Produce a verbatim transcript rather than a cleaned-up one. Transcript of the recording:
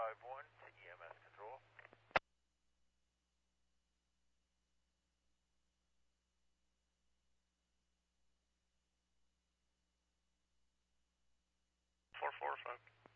five one to E M S control. four four five.